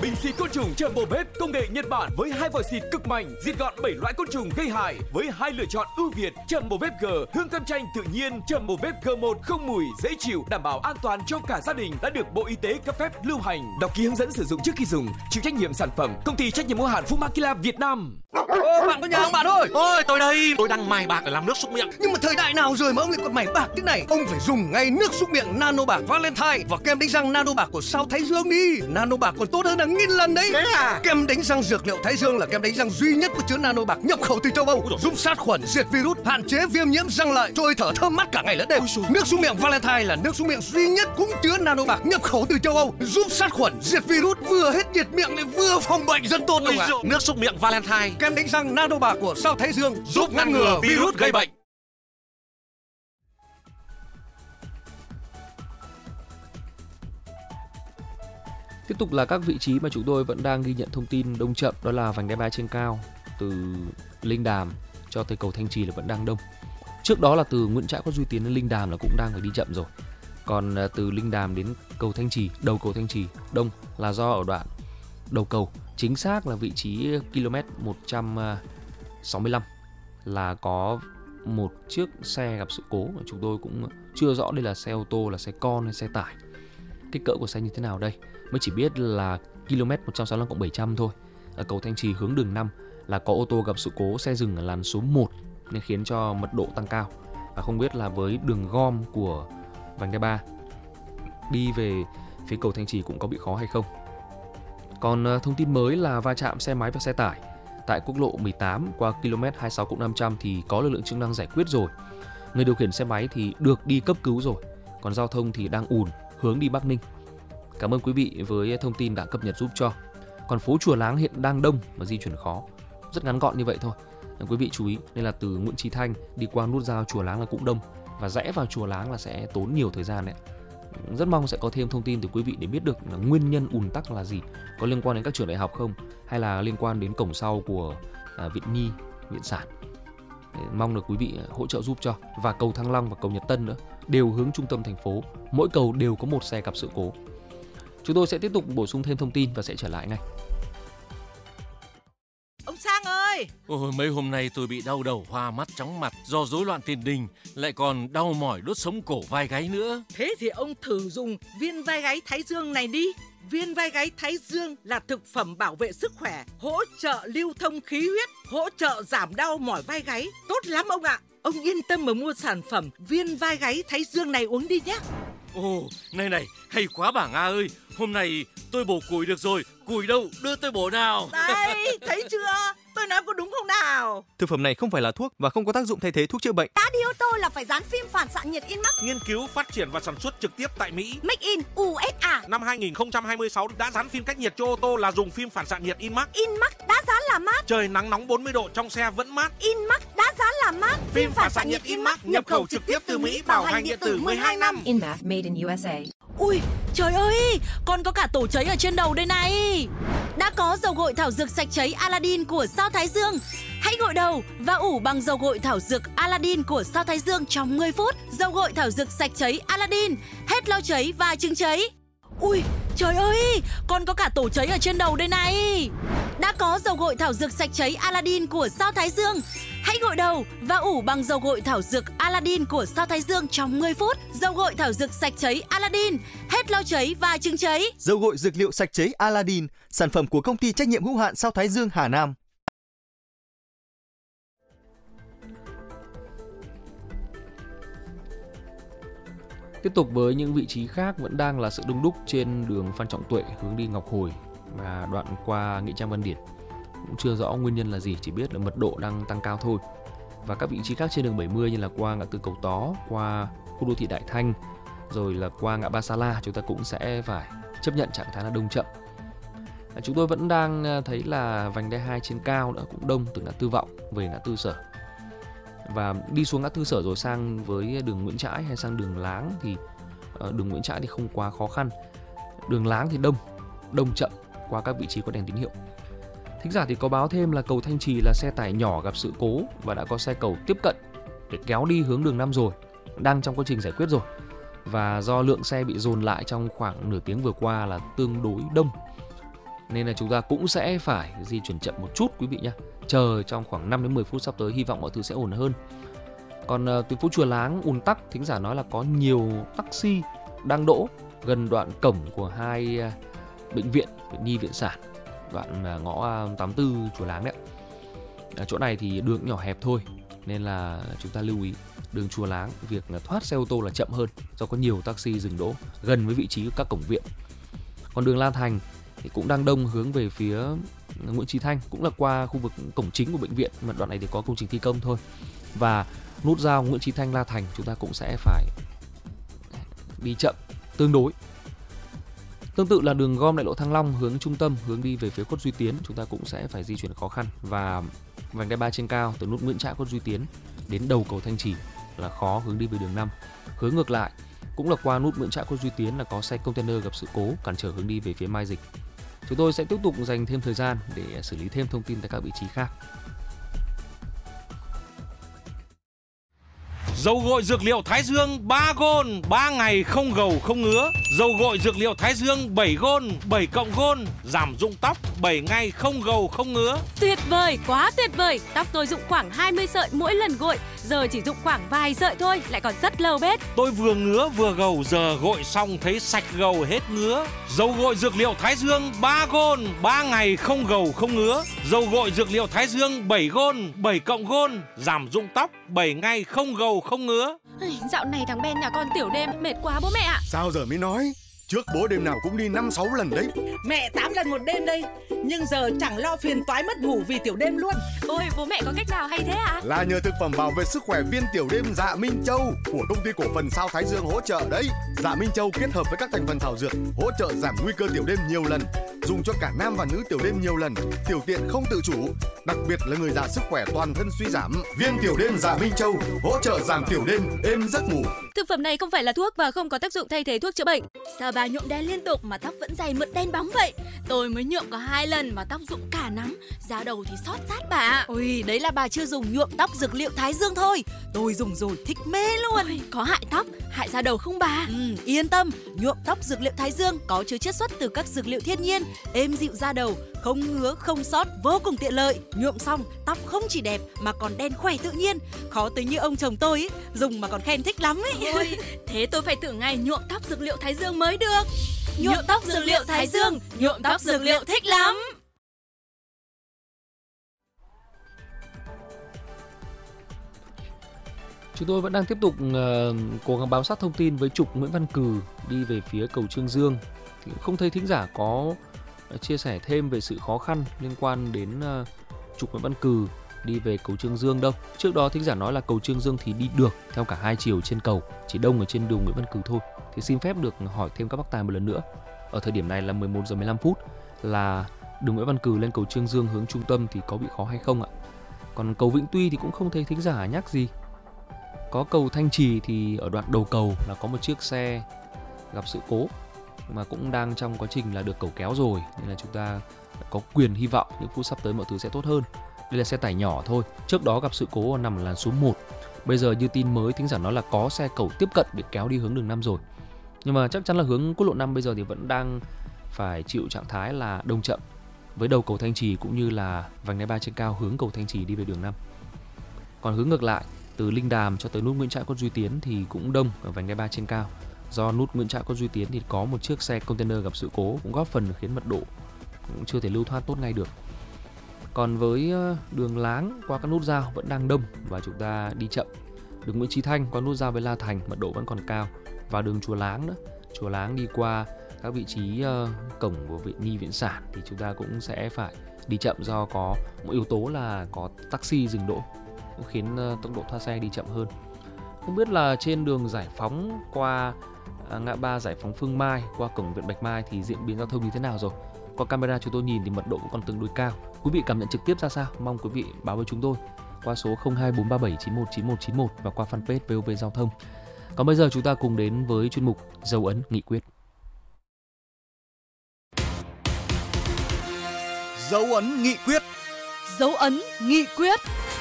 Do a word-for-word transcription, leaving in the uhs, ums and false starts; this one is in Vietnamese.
Bình xịt côn trùng Jumbo Babe công nghệ Nhật Bản với hai vòi xịt cực mạnh, diệt gọn bảy loại côn trùng gây hại với hai lựa chọn ưu việt. Jumbo Babe G, hương cam chanh tự nhiên. Jumbo Babe G một không mùi, dễ chịu, đảm bảo an toàn cho cả gia đình, đã được Bộ Y tế cấp phép lưu hành. Đọc ký hướng dẫn sử dụng trước khi dùng. Chịu trách nhiệm sản phẩm công ty trách nhiệm hữu hạn Fumakila Việt Nam. Ô, bạn có nhà không bạn ơi? Ôi, tôi đây, tôi đang mài bạc để làm nước súc miệng. Nhưng mà thời đại nào rồi mà ông lại còn mài bạc thế này? Ông phải dùng ngay nước súc miệng Nano Bạc Valentine và kem đánh răng Nano Bạc của Sao Thái Dương đi. Nano Bạc còn tốt hơn là nghìn lần đấy. Thế à? Kem đánh răng dược liệu Thái Dương là kem đánh răng duy nhất có chứa Nano Bạc nhập khẩu từ châu Âu, giúp sát khuẩn, diệt virus, hạn chế viêm nhiễm răng lợi, trôi thở thơm mát cả ngày lẫn đêm. Nước súc miệng Valentine là nước súc miệng duy nhất cũng chứa Nano Bạc nhập khẩu từ châu Âu, giúp sát khuẩn, diệt virus, vừa hết nhiệt miệng lại vừa phòng bệnh, rất tốt luôn ạ. Nước súc miệng Valentine, kem đánh răng Nano Bạc của Sao Thái Dương giúp ngăn ngừa virus gây bệnh. Tiếp tục là các vị trí mà chúng tôi vẫn đang ghi nhận thông tin đông chậm, đó là vành đai ba trên cao từ Linh Đàm cho tới cầu Thanh Trì là vẫn đang đông. Trước đó là từ Nguyễn Trãi, Quách Duy Tiến đến Linh Đàm là cũng đang phải đi chậm rồi. Còn từ Linh Đàm đến cầu Thanh Trì, đầu cầu Thanh Trì đông là do ở đoạn đầu cầu, chính xác là vị trí km một trăm sáu mươi lăm là có một chiếc xe gặp sự cố mà chúng tôi cũng chưa rõ đây là xe ô tô, là xe con hay xe tải. Kích cỡ của xe như thế nào đây? Mới chỉ biết là km một trăm sáu mươi lăm cộng bảy trăm thôi. Ở cầu Thanh Trì hướng đường năm là có ô tô gặp sự cố, xe dừng ở làn số một nên khiến cho mật độ tăng cao. Và không biết là với đường gom của vành đai ba đi về phía cầu Thanh Trì cũng có bị khó hay không. Còn thông tin mới là va chạm xe máy và xe tải tại quốc lộ mười tám qua km hai mươi sáu cộng năm trăm thì có lực lượng chức năng giải quyết rồi. Người điều khiển xe máy thì được đi cấp cứu rồi. Còn giao thông thì đang ùn hướng đi Bắc Ninh. Cảm ơn quý vị với thông tin đã cập nhật giúp cho. Còn phố Chùa Láng hiện đang đông và di chuyển khó. Rất ngắn gọn như vậy thôi. Quý vị chú ý, nên là từ Nguyễn Chí Thanh đi qua nút giao Chùa Láng là cũng đông, và rẽ vào Chùa Láng là sẽ tốn nhiều thời gian đấy. Rất mong sẽ có thêm thông tin từ quý vị để biết được là nguyên nhân ùn tắc là gì, có liên quan đến các trường đại học không, hay là liên quan đến cổng sau của à, Viện Nhi, Viện Sản. Mong được quý vị hỗ trợ giúp cho. Và cầu Thăng Long và cầu Nhật Tân nữa đều hướng trung tâm thành phố, mỗi cầu đều có một xe gặp sự cố. Chúng tôi sẽ tiếp tục bổ sung thêm thông tin và sẽ trở lại ngay. Ông Sang ơi! Ôi, mấy hôm nay tôi bị đau đầu, hoa mắt, chóng mặt do rối loạn tiền đình, lại còn đau mỏi đốt sống cổ vai gáy nữa. Thế thì ông thử dùng viên vai gáy Thái Dương này đi. Viên vai gáy Thái Dương là thực phẩm bảo vệ sức khỏe, hỗ trợ lưu thông khí huyết, hỗ trợ giảm đau mỏi vai gáy. Tốt lắm ông ạ! Ông yên tâm mà mua sản phẩm viên vai gáy Thái Dương này uống đi nhé. Ồ, này này, hay quá bà Nga ơi. Hôm nay tôi bổ củi được rồi. Củi đâu, đưa tôi bổ nào. Đây, thấy chưa? Tôi nói có đúng không nào? Thực phẩm này không phải là thuốc và không có tác dụng thay thế thuốc chữa bệnh. Đã đi ô tô là phải dán phim phản xạ nhiệt Inmax. Nghiên cứu, phát triển và sản xuất trực tiếp tại Mỹ. Make in u ét a. Năm hai nghìn không trăm hai mươi sáu đã dán phim cách nhiệt cho ô tô là dùng phim phản xạ nhiệt Inmax. Inmax đã dán là mát. Trời nắng nóng bốn mươi độ trong xe vẫn mát. Inmax đã dán là mát. Phim phản xạ nhiệt Inmax nhập khẩu trực tiếp từ Mỹ, bảo hành điện tử mười hai năm. Inmax made in u ét a. Ui, trời ơi, con có cả tổ cháy ở trên đầu đây này. Đã có dầu gội thảo dược sạch cháy Aladdin của Sao Thái Dương. Hãy gội đầu và ủ bằng dầu gội thảo dược Aladdin của Sao Thái Dương trong mười phút. Dầu gội thảo dược sạch cháy Aladdin, hết lau cháy và chứng cháy. Ui, trời ơi, con có cả tổ cháy ở trên đầu đây này. Đã có dầu gội thảo dược sạch cháy Aladdin của Sao Thái Dương. Hãy gội đầu và ủ bằng dầu gội thảo dược Aladdin của Sao Thái Dương trong mười phút. Dầu gội thảo dược sạch cháy Aladdin, hết lau cháy và chứng cháy. Dầu gội dược liệu sạch cháy Aladdin, sản phẩm của công ty trách nhiệm hữu hạn Sao Thái Dương Hà Nam. Tiếp tục với những vị trí khác vẫn đang là sự đông đúc trên đường Phan Trọng Tuệ hướng đi Ngọc Hồi và đoạn qua Nghĩa Trang Văn Điển. Cũng chưa rõ nguyên nhân là gì, chỉ biết là mật độ đang tăng cao thôi. Và các vị trí khác trên đường bảy mươi như là qua ngã tư Cầu Tó, qua khu đô thị Đại Thanh, rồi là qua ngã ba Sa La, chúng ta cũng sẽ phải chấp nhận trạng thái là đông chậm. À, chúng tôi vẫn đang thấy là vành đai hai trên cao nữa cũng đông từ ngã tư Vọng về ngã tư Sở. Và đi xuống ngã tư Sở rồi sang với đường Nguyễn Trãi hay sang đường Láng thì uh, đường Nguyễn Trãi thì không quá khó khăn. Đường Láng thì đông, đông chậm qua các vị trí có đèn tín hiệu. Thính giả thì có báo thêm là cầu Thanh Trì là xe tải nhỏ gặp sự cố và đã có xe cầu tiếp cận để kéo đi hướng đường năm rồi, đang trong quá trình giải quyết rồi. Và do lượng xe bị dồn lại trong khoảng nửa tiếng vừa qua là tương đối đông, nên là chúng ta cũng sẽ phải di chuyển chậm một chút quý vị nhé. Chờ trong khoảng năm đến mười phút sắp tới, hy vọng mọi thứ sẽ ổn hơn. Còn uh, tuyến phố Chùa Láng ùn tắc, thính giả nói là có nhiều taxi đang đỗ gần đoạn cổng của hai uh, bệnh viện, Viện Nhi Viện Sản, đoạn uh, ngõ uh, tám mươi tư Chùa Láng đấy. Ở chỗ này thì đường nhỏ hẹp thôi, nên là chúng ta lưu ý đường Chùa Láng việc thoát xe ô tô là chậm hơn do có nhiều taxi dừng đỗ gần với vị trí các cổng viện. Còn đường Lan Thành thì cũng đang đông hướng về phía Nguyễn Chí Thanh, cũng là qua khu vực cổng chính của bệnh viện, mà đoạn này thì có công trình thi công thôi. Và nút giao Nguyễn Chí Thanh La Thành chúng ta cũng sẽ phải đi chậm tương đối. Tương tự là đường gom đại lộ Thăng Long hướng trung tâm, hướng đi về phía Khuất Duy Tiến, chúng ta cũng sẽ phải di chuyển khó khăn. Và vành đai ba trên cao từ nút Nguyễn Trãi Khuất Duy Tiến đến đầu cầu Thanh Trì là khó hướng đi về đường năm. Hướng ngược lại cũng là qua nút Nguyễn Trãi Khuất Duy Tiến là có xe container gặp sự cố cản trở hướng đi về phía Mai Dịch. Chúng tôi sẽ tiếp tục dành thêm thời gian để xử lý thêm thông tin tại các vị trí khác. Dầu gội dược liệu Thái Dương ba gôn, ba ngày không gầu không ngứa. Dầu gội dược liệu Thái Dương bảy gôn, bảy cộng gôn, giảm rụng tóc, bảy ngày không gầu không ngứa. Tuyệt vời, quá tuyệt vời. Tóc tôi rụng khoảng hai mươi sợi mỗi lần gội, giờ chỉ rụng khoảng vài sợi thôi, lại còn rất lâu bết. Tôi vừa ngứa vừa gầu, giờ gội xong thấy sạch gầu hết ngứa. Dầu gội dược liệu Thái Dương ba gôn, ba ngày không gầu không ngứa. Dầu gội dược liệu Thái Dương bảy gôn, bảy cộng gôn, giảm rụng tóc, bảy ngày không gầu không ngứa. Dạo này thằng Ben nhà con tiểu đêm mệt quá bố mẹ ạ. Sao giờ mới nói? Trước bố đêm nào cũng đi năm sáu lần đấy. Mẹ tám lần một đêm đây, nhưng giờ chẳng lo phiền toái mất ngủ vì tiểu đêm luôn. Ôi bố mẹ có cách nào hay thế ạ? À? Là nhờ thực phẩm bảo vệ sức khỏe viên tiểu đêm Dạ Minh Châu của công ty cổ phần Sao Thái Dương hỗ trợ đấy. Dạ Minh Châu kết hợp với các thành phần thảo dược hỗ trợ giảm nguy cơ tiểu đêm nhiều lần, dùng cho cả nam và nữ tiểu đêm nhiều lần, tiểu tiện không tự chủ, đặc biệt là người già sức khỏe toàn thân suy giảm. Viên tiểu đêm Dạ Minh Châu hỗ trợ giảm tiểu đêm, êm giấc ngủ. Thực phẩm này không phải là thuốc và không có tác dụng thay thế thuốc chữa bệnh. Sao bà nhuộm đen liên tục mà tóc vẫn dày mượt đen bóng vậy? Tôi mới nhuộm có hai lần mà tóc rụng cả nắm, da đầu thì xót sát bà. Ôi, đấy là bà chưa dùng nhuộm tóc dược liệu Thái Dương thôi. Tôi dùng rồi thích mê luôn. Ôi, có hại tóc, hại da đầu không bà? Ừ, yên tâm, nhuộm tóc dược liệu Thái Dương có chứa chiết xuất từ các dược liệu thiên nhiên, êm dịu da đầu, không ngứa, không xót, vô cùng tiện lợi. Nhuộm xong, tóc không chỉ đẹp mà còn đen khỏe tự nhiên. Khó tính như ông chồng tôi ấy, dùng mà còn khen thích lắm ấy. Ôi, thế tôi phải thử ngày nhuộm tóc dược liệu Thái Dương mới được. Nhuộm tóc dược liệu Thái Dương, nhuộm tóc dược liệu thích lắm. Chúng tôi vẫn đang tiếp tục uh, cố gắng bám sát thông tin với trục Nguyễn Văn Cừ đi về phía cầu Trương Dương. Thì không thấy thính giả có uh, chia sẻ thêm về sự khó khăn liên quan đến uh, trục Nguyễn Văn Cừ đi về cầu Trương Dương đâu. Trước đó thính giả nói là cầu Trương Dương thì đi được theo cả hai chiều trên cầu, chỉ đông ở trên đường Nguyễn Văn Cừ thôi. Thì xin phép được hỏi thêm các bác tài một lần nữa. Ở thời điểm này là mười một giờ mười lăm phút, là đường Nguyễn Văn Cừ lên cầu Trương Dương hướng trung tâm thì có bị khó hay không ạ? Còn cầu Vĩnh Tuy thì cũng không thấy thính giả nhắc gì. Có cầu Thanh Trì thì ở đoạn đầu cầu là có một chiếc xe gặp sự cố mà cũng đang trong quá trình là được cẩu kéo rồi, nên là chúng ta có quyền hy vọng những phút sắp tới mọi thứ sẽ tốt hơn. Đây là xe tải nhỏ thôi, trước đó gặp sự cố nằm ở làn số một. Bây giờ như tin mới thính giả nói là có xe cẩu tiếp cận để kéo đi hướng đường năm rồi. Nhưng mà chắc chắn là hướng quốc lộ năm bây giờ thì vẫn đang phải chịu trạng thái là đông chậm với đầu cầu Thanh Trì cũng như là vành đai ba trên cao hướng cầu Thanh Trì đi về đường năm. Còn hướng ngược lại từ Linh Đàm cho tới nút Nguyễn Trãi Khuất Duy Tiến thì cũng đông ở vành đai ba trên cao. Do nút Nguyễn Trãi Khuất Duy Tiến thì có một chiếc xe container gặp sự cố cũng góp phần khiến mật độ cũng chưa thể lưu thoát tốt ngay được. Còn với đường Láng qua các nút giao vẫn đang đông và chúng ta đi chậm. Đường Nguyễn Chí Thanh qua nút giao với La Thành mật độ vẫn còn cao. Và đường Chùa Láng nữa, Chùa Láng đi qua các vị trí uh, cổng của Viện Nhi Viện Sản thì chúng ta cũng sẽ phải đi chậm do có một yếu tố là có taxi dừng đỗ cũng khiến uh, tốc độ thoát xe đi chậm hơn. Không biết là trên đường Giải Phóng qua uh, ngã ba Giải Phóng Phương Mai qua cổng Viện Bạch Mai thì diễn biến giao thông như thế nào rồi? Qua camera chúng tôi nhìn thì mật độ cũng còn tương đối cao. Quý vị cảm nhận trực tiếp ra sao? Mong quý vị báo với chúng tôi qua số không hai bốn ba bảy chín một chín một chín một và qua fanpage vê o vê Giao thông. Còn bây giờ chúng ta cùng đến với chuyên mục Dấu ấn nghị quyết. Dấu ấn nghị quyết. Dấu ấn nghị quyết.